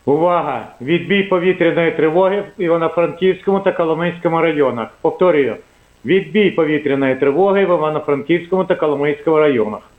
Увага! Відбій повітряної тривоги в Івано-Франківському та Коломийському районах. Повторюю. Відбій повітряної тривоги в Івано-Франківському та Коломийському районах.